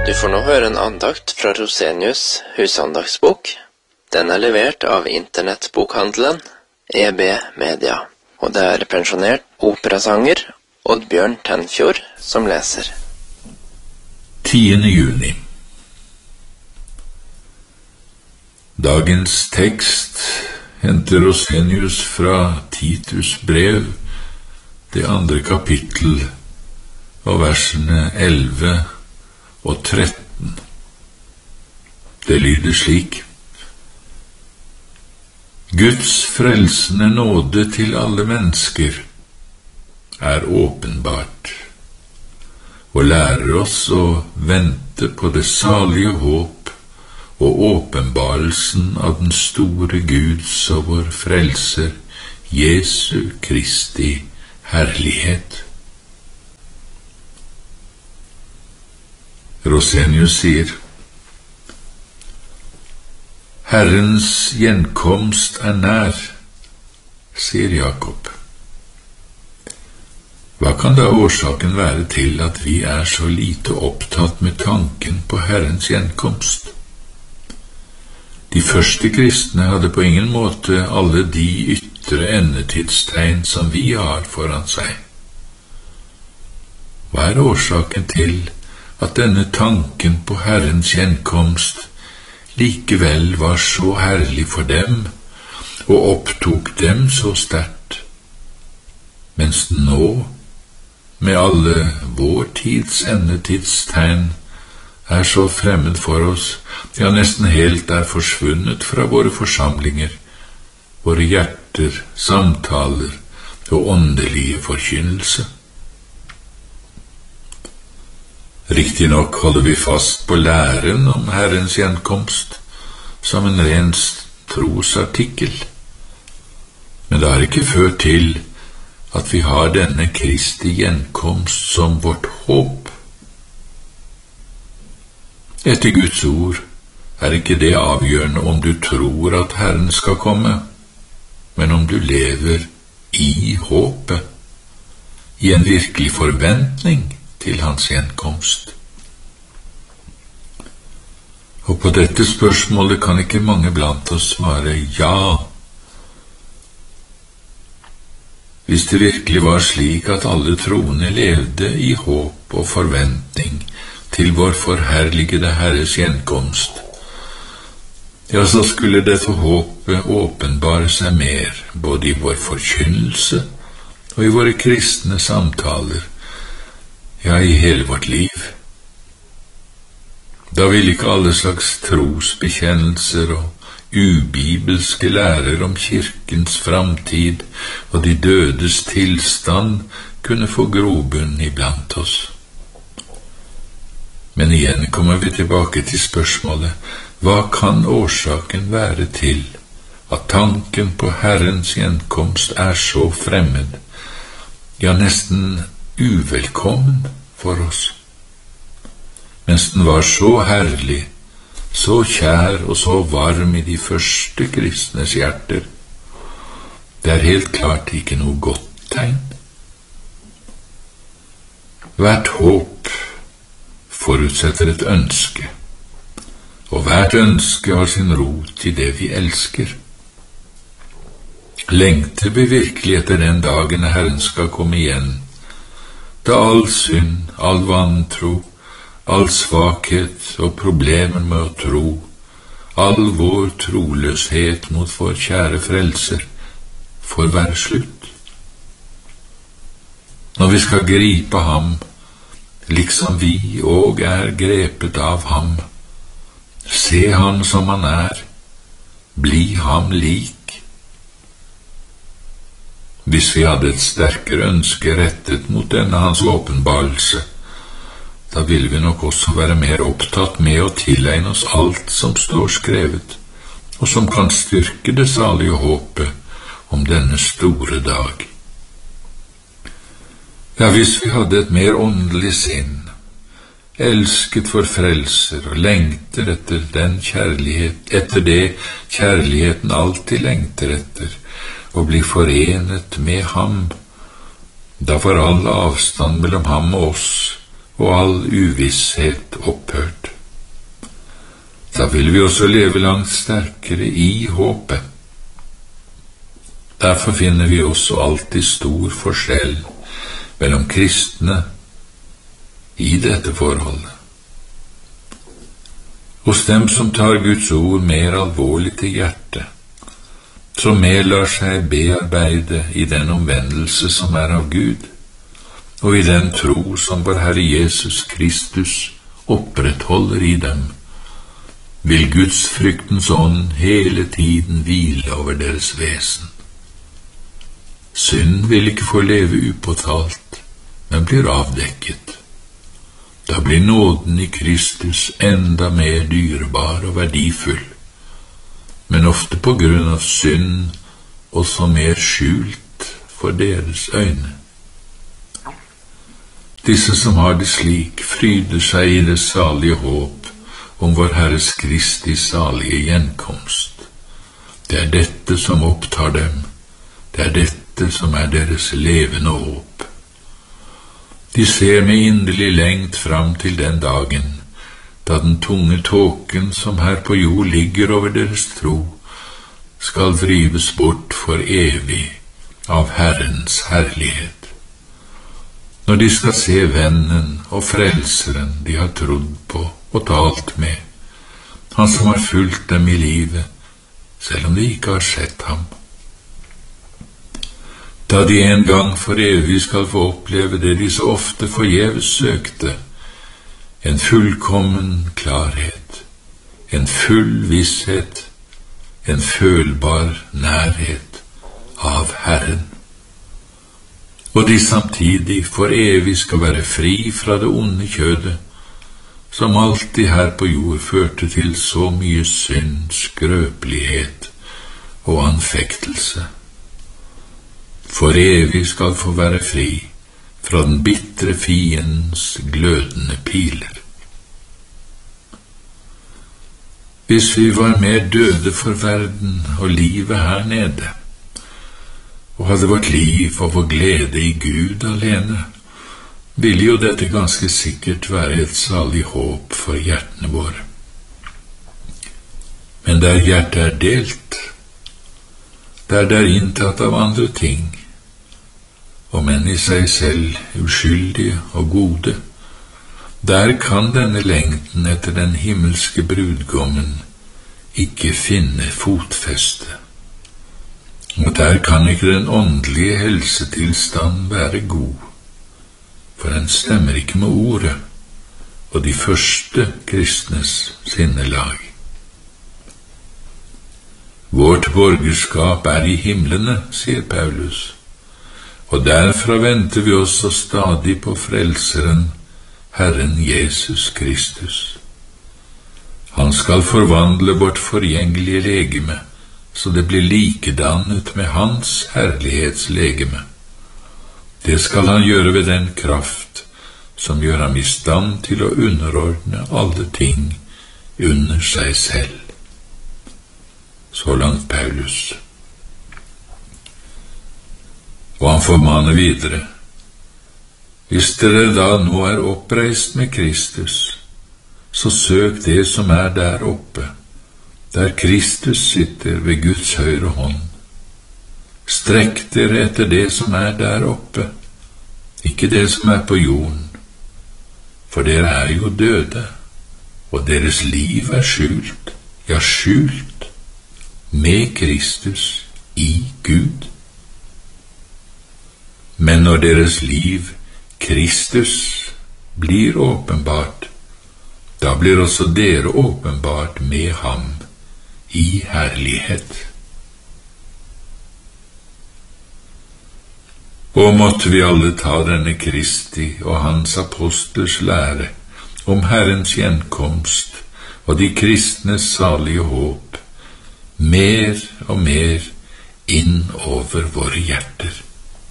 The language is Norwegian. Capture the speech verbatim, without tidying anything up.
Du får nå høre en andakt fra Rosenius husandagsbok. Den er levert av internettbokhandelen E B Media, og det er pensjonert operasanger Oddbjørn Tenfjord som leser. tiende juni. Dagens tekst henter Rosenius fra Titus brev, det andre kapittel, og versene elleve og tretten. Det lyder slik: Guds frelsende nåde til alle mennesker er åpenbart, og lærer oss å vente på det salige håp og åpenbarelsen av den store Guds og vår frelser, Jesu Kristi herlighet. Rosenius sier: Herrens gjenkomst er nær, sier Jakob. Hva kan da årsaken være til at vi er så lite opptatt med tanken på Herrens gjenkomst? De første kristne hadde på ingen måte alle de ytre endetidstegn som vi har foran seg. Hva er årsaken til at denne tanken på Herrens gjenkomst likevel var så herlig for dem og opptok dem så sterkt, mens nå, med alle vår tids endetidstegn, er så fremmed for oss, ja nesten helt er forsvunnet fra våre forsamlinger, våre hjerter, samtaler og åndelige forkynnelse? Riktig nok holder vi fast på læren om Herrens gjenkomst som en ren trosartikkel, men det har ikke ført til at vi har denne Kristi gjenkomst som vårt håp. Etter Guds ord er ikke det avgjørende om du tror at Herren skal komme, men om du lever i håpet, i en virkelig forventning til hans gjenkomst. Og på dette spørsmålet kan ikke mange blant oss svare ja. Hvis det virkelig var slik at alle troende levde i håp og forventning til vår forherligede Herres gjenkomst, ja, så skulle dette håpet åpenbare seg mer, både i vår forkynnelse og i våre kristne samtaler, ja, i hele vårt liv. Da vil ikke alle slags trosbekjennelser og ubibelske lærer om kirkens framtid og de dødes tilstand kunne få grobunn iblant oss. Men igjen kommer vi tilbake til spørsmålet: hva kan årsaken være til at tanken på Herrens gjenkomst er så fremmed, ja nesten uvelkommen for oss, mens den var så herlig, så kjær og så varm i de første kristnes hjerter? Det er helt klart ikke noe godt tegn. Hvert håp forutsetter et ønske, og hvert ønske har sin rot i det vi elsker. Lengter vi virkelig etter den dagen Herren skal komme igjen, da all synd, all vantro, all svakhet og problemer med å tro, all vår troløshet mot vår kjære frelser, får være slutt? Når vi skal gripe ham, liksom vi og er grepet av ham, se ham som han er, bli ham lik. Hvis vi hadde et sterkere ønske rettet mot denne hans åpenbarelse, da ville vi nok også være mer opptatt med å tilegne oss alt som står skrevet, og som kan styrke det salige håpet om denne store dag. Ja, hvis vi hadde et mer åndelig sinn, elsket for frelser og lengter etter den kjærlighet, etter det kjærligheten alltid lengter etter, og bli forenet med ham, da får all avstand mellom ham og oss og all uvisshet opphørt. da vil vi også leve langt sterkere i håpet. Derfor finner vi også alltid stor forskjell mellom kristne i dette forholdet. Hos dem som tar Guds ord mer alvorlig til hjertet, som mer lar seg bearbeide i den omvendelse som er av Gud, og i den tro som vår Herre Jesus Kristus opprettholder i dem, vil Guds fryktens ånd hele tiden hvile over deres vesen. Synd vil ikke få leve upåtalt, men blir avdekket. Da blir nåden i Kristus enda mer dyrebar og verdifull, men ofte på grunn av synd også mer skjult for deres øyne. Disse som har det slik, fryder seg i det salige håp om vår Herres Kristi salige gjenkomst. Det er dette som opptar dem, det er dette som er deres levende håp. De ser med inderlig lengt fram til den dagen, da den tunge tåken som her på jord ligger over deres tro, skal drives bort for evig av Herrens herlighet. Når de skal se vennen og frelseren de har trodd på og talt med, han som har fulgt dem i livet, selv om de ikke har sett ham. Da de en gang for evig skal få oppleve det de så ofte forgjeves søkte, en fullkommen klarhet, en full visshet, en følbar nærhet av Herren. Og de samtidig for evig skal være fri fra det onde kjødet, som alltid her på jord førte til så mye synd, skrøpelighet og anfektelse. For evig skal få være fri fra den bitre fiendens glødende piler. Hvis vi var mer døde for verden og livet her nede, og hadde vårt liv og vår glede i Gud alene, ville jo dette ganske sikkert være et salig håp for hjertene våre. Men der hjertet er delt, der det er inntatt av andre ting, og menn i seg selv uskyldige og gode, der kan denne lengten etter den himmelske brudgommen ikke finne fotfeste. Og der kan ikke den åndelige helsetilstand være god, for den stemmer ikke med ordet og de første kristnes sinnelag. Vårt borgerskap er i himlene, sier Paulus, og derfra venter vi også stadig på frelseren, Herren Jesus Kristus. Han skal forvandle vårt forgjengelige legeme, så det blir likedannet med hans herlighetslegeme. Det skal han gjøre ved den kraft som gjør ham i stand til å underordne alle ting under seg selv. Så langt Paulus. Og han formaner videre: hvis dere da nå er oppreist med Kristus, så søk det som er der oppe, der Kristus sitter ved Guds høyre hånd. Strekk dere etter det som er der oppe, ikke det som er på jorden, for dere er jo døde, og deres liv er skjult, ja skjult, med Kristus i Gud. Men når deres liv, Kristus, blir åpenbart, da blir også dere åpenbart med ham i herlighet. Og måtte vi alle ta denne Kristi og hans apostlers lære om Herrens gjenkomst og de kristnes salige håp mer og mer inn over våre hjerter.